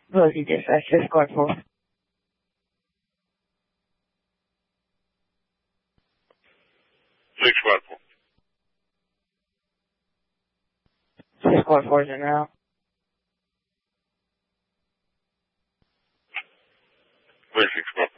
Velocity Dispatch, this squad 4. Six squad 4. Six squad 4 is in route. Where's six squad